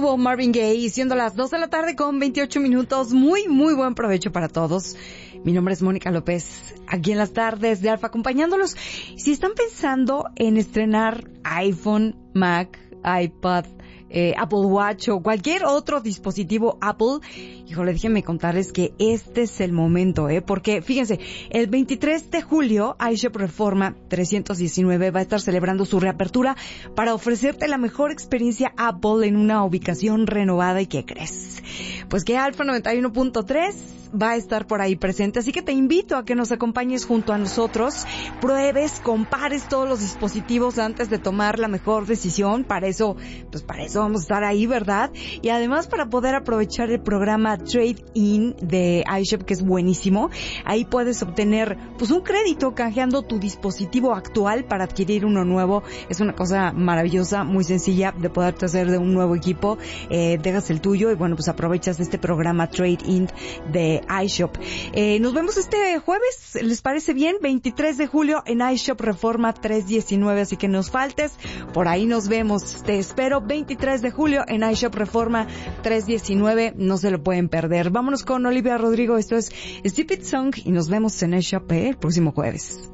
estuvo Marvin Gaye, siendo las 2 de la tarde con 28 minutos. Muy, muy buen provecho para todos. Mi nombre es Mónica López, aquí en las tardes de Alfa, acompañándolos. Si están pensando en estrenar iPhone, Mac, iPad, Apple Watch o cualquier otro dispositivo Apple, híjole, déjenme contarles que este es el momento, porque fíjense, el 23 de julio iShop Reforma 319 va a estar celebrando su reapertura para ofrecerte la mejor experiencia Apple en una ubicación renovada. ¿Y qué crees? Pues que Alfa 91.3 va a estar por ahí presente, así que te invito a que nos acompañes junto a nosotros, pruebes, compares todos los dispositivos antes de tomar la mejor decisión. Para eso vamos a estar ahí, ¿verdad? Y además para poder aprovechar el programa Trade In de iShop, que es buenísimo. Ahí puedes obtener pues un crédito canjeando tu dispositivo actual para adquirir uno nuevo. Es una cosa maravillosa, muy sencilla de poderte hacer de un nuevo equipo. Dejas el tuyo y bueno, pues aprovechas este programa Trade In de iShop. Nos vemos este jueves, ¿les parece bien? 23 de julio en iShop Reforma 319, así que nos faltes, por ahí nos vemos. Te espero 23 de julio en iShop Reforma 319, no se lo pueden perder. Vámonos con Olivia Rodrigo, esto es Stupid Song y nos vemos en iShop el próximo jueves.